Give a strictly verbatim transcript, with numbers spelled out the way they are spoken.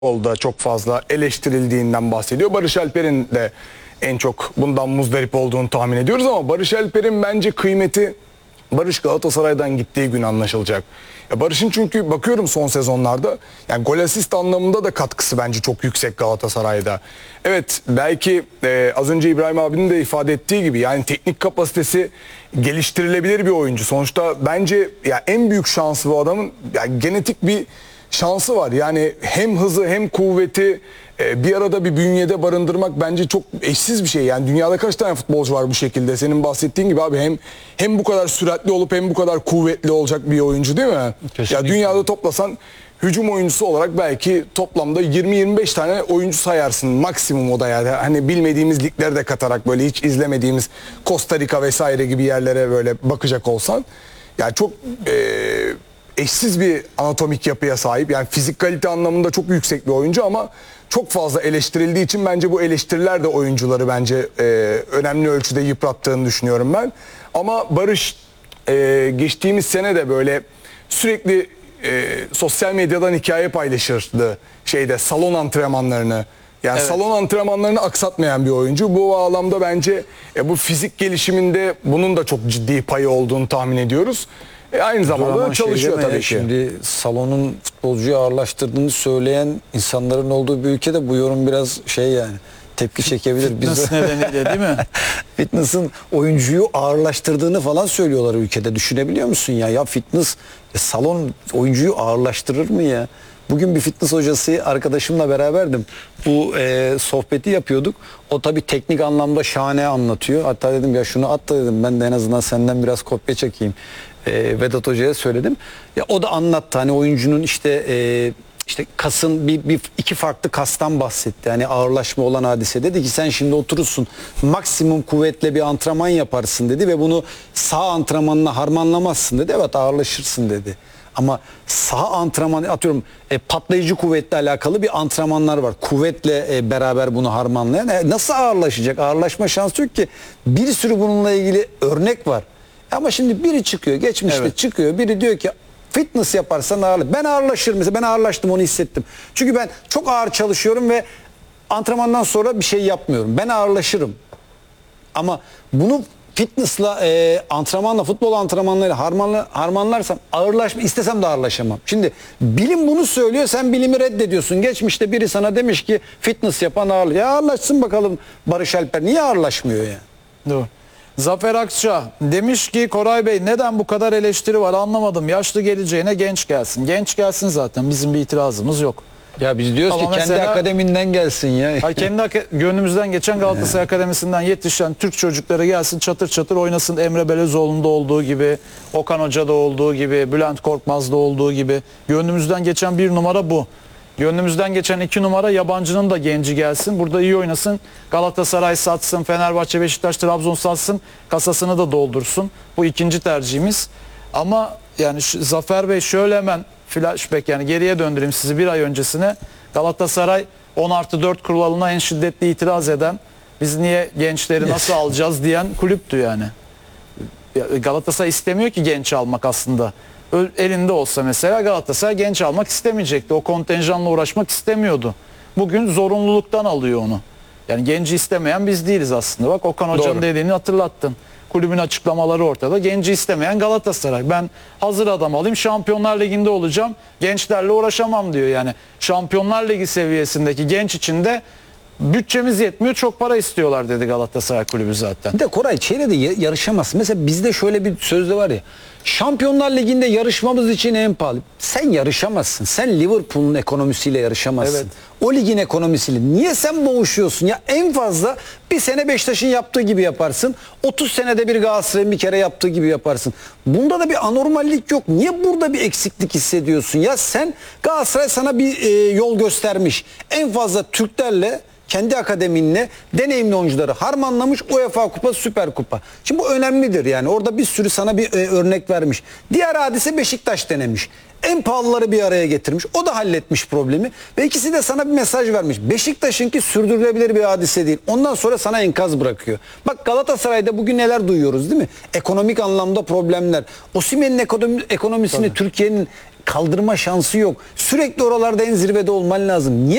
futbolda çok fazla eleştirildiğinden bahsediyor. Barış Alper'in de en çok bundan muzdarip olduğunu tahmin ediyoruz ama Barış Alper'in bence kıymeti Barış Galatasaray'dan gittiği gün anlaşılacak. Ya Barış'ın çünkü bakıyorum son sezonlarda yani gol asist anlamında da katkısı bence çok yüksek Galatasaray'da. Evet belki e, az önce İbrahim abinin de ifade ettiği gibi yani teknik kapasitesi geliştirilebilir bir oyuncu. Sonuçta bence ya en büyük şansı bu adamın yani genetik bir şansı var. Yani hem hızı hem kuvveti e, bir arada bir bünyede barındırmak bence çok eşsiz bir şey. Yani dünyada kaç tane futbolcu var bu şekilde? Senin bahsettiğin gibi abi hem hem bu kadar süratli olup hem bu kadar kuvvetli olacak bir oyuncu değil mi? Kesinlikle. Ya dünyada toplasan hücum oyuncusu olarak belki toplamda yirmi yirmi beş tane oyuncu sayarsın maksimum o da yani. Hani bilmediğimiz ligleri de katarak böyle hiç izlemediğimiz Costa Rica vesaire gibi yerlere böyle bakacak olsan yani çok e, eşsiz bir anatomik yapıya sahip. Yani fizik kalite anlamında çok yüksek bir oyuncu ama çok fazla eleştirildiği için bence bu eleştiriler de oyuncuları bence e, önemli ölçüde yıprattığını düşünüyorum ben. Ama Barış e, geçtiğimiz sene de böyle sürekli e, sosyal medyadan hikaye paylaşırdı şeyde salon antrenmanlarını. Yani evet. Salon antrenmanlarını aksatmayan bir oyuncu. Bu bağlamda bence e, bu fizik gelişiminde bunun da çok ciddi payı olduğunu tahmin ediyoruz. E aynı zamanda da çalışıyor şey tabii ki. Şimdi salonun futbolcuyu ağırlaştırdığını söyleyen insanların olduğu bir ülkede bu yorum biraz şey yani tepki çekebilir. Fitness nedeniyle değil mi? Fitness'ın oyuncuyu ağırlaştırdığını falan söylüyorlar ülkede. Düşünebiliyor musun ya? Ya fitness e, salon oyuncuyu ağırlaştırır mı ya? Bugün bir fitness hocası arkadaşımla beraberdim. Bu e, sohbeti yapıyorduk. O tabii teknik anlamda şahane anlatıyor. Hatta dedim ya şunu at da dedim ben de en azından senden biraz kopya çekeyim. E, Vedat Hoca'ya söyledim. Ya o da anlattı hani oyuncunun işte e, işte kasın bir, bir iki farklı kastan bahsetti. Yani ağırlaşma olan hadise dedi ki sen şimdi oturursun maksimum kuvvetle bir antrenman yaparsın dedi ve bunu sağ antrenmanla harmanlamazsın dedi. Evet ağırlaşırsın dedi. Ama saha antrenmanı atıyorum e, patlayıcı kuvvetle alakalı bir antrenmanlar var. Kuvvetle e, beraber bunu harmanlayan. E, nasıl ağırlaşacak? Ağırlaşma şansı yok ki. Bir sürü bununla ilgili örnek var. Ama şimdi biri çıkıyor geçmişte evet. çıkıyor. Biri diyor ki fitness yaparsan ağırlık. Ben ağırlaşırım mesela ben ağırlaştım onu hissettim. Çünkü ben çok ağır çalışıyorum ve antrenmandan sonra bir şey yapmıyorum. Ben ağırlaşırım. Ama bunu fitness'la, e, antrenmanla, futbol antrenmanlarıyla harmanla, harmanlarsam ağırlaşma, istesem de ağırlaşamam. Şimdi bilim bunu söylüyor, sen bilimi reddediyorsun. Geçmişte biri sana demiş ki fitness yapan ağırlık. Ya ağırlaşsın bakalım Barış Alper. Niye ağırlaşmıyor ya? Doğru. Zafer Akça demiş ki Koray Bey neden bu kadar eleştiri var anlamadım. Yaşlı geleceğine genç gelsin. Genç gelsin zaten bizim bir itirazımız yok. Ya biz diyoruz ama ki mesela, kendi akademinden gelsin ya. Hayır, kendi gönlümüzden geçen Galatasaray Akademisi'nden yetişen Türk çocukları gelsin çatır çatır oynasın. Emre Belözoğlu'nda olduğu gibi, Okan Hoca'da olduğu gibi, Bülent Korkmaz'da olduğu gibi. Gönlümüzden geçen bir numara bu. Gönlümüzden geçen iki numara yabancının da genci gelsin. Burada iyi oynasın. Galatasaray satsın, Fenerbahçe, Beşiktaş, Trabzon satsın. Kasasını da doldursun. Bu ikinci tercihimiz. Ama yani şu, Zafer Bey şöyle hemen flashback yani geriye döndüreyim sizi bir ay öncesine. Galatasaray on artı dört kuralına en şiddetli itiraz eden, biz niye gençleri nasıl alacağız diyen kulüptü yani. Galatasaray istemiyor ki genç almak aslında. Elinde olsa mesela Galatasaray genç almak istemeyecekti. O kontenjanla uğraşmak istemiyordu. Bugün zorunluluktan alıyor onu. Yani genci istemeyen biz değiliz aslında. Bak Okan Hoca'nın dediğini hatırlattın. Kulübün açıklamaları ortada. Genci istemeyen Galatasaray. Ben hazır adam alayım Şampiyonlar Ligi'nde olacağım. Gençlerle uğraşamam diyor yani. Şampiyonlar Ligi seviyesindeki genç için de bütçemiz yetmiyor çok para istiyorlar dedi Galatasaray Kulübü zaten. Bir de Koray şeyle de yarışamazsın. Mesela bizde şöyle bir söz de var ya. Şampiyonlar Ligi'nde yarışmamız için en pahalı. Sen yarışamazsın. Sen Liverpool'un ekonomisiyle yarışamazsın. Evet. O ligin ekonomisiyle. Niye sen boğuşuyorsun? Ya en fazla bir sene Beşiktaş'ın yaptığı gibi yaparsın. otuz senede bir Galatasaray'ın bir kere yaptığı gibi yaparsın. Bunda da bir anormallik yok. Niye burada bir eksiklik hissediyorsun? Ya sen Galatasaray sana bir e, yol göstermiş. En fazla Türklerle kendi akademinle deneyimli oyuncuları harmanlamış UEFA Kupa, Süper Kupa. Şimdi bu önemlidir yani. Orada bir sürü sana bir e, örnek vermiş. Diğer hadise Beşiktaş denemiş. En pahalıları bir araya getirmiş. O da halletmiş problemi. Ve ikisi de sana bir mesaj vermiş. Beşiktaş'ınki sürdürülebilir bir hadise değil. Ondan sonra sana enkaz bırakıyor. Bak Galatasaray'da bugün neler duyuyoruz değil mi? Ekonomik anlamda problemler. Osimhen'in ekonomi, ekonomisini Türkiye'nin kaldırma şansı yok. Sürekli oralarda en zirvede olman lazım. Niye